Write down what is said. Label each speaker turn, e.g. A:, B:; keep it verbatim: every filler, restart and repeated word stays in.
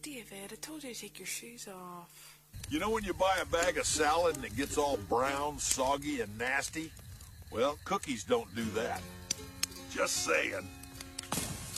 A: David, I told you to take your shoes off.
B: You know when you buy a bag of salad and it gets all brown, soggy, and nasty? Well, cookies don't do that. Just saying.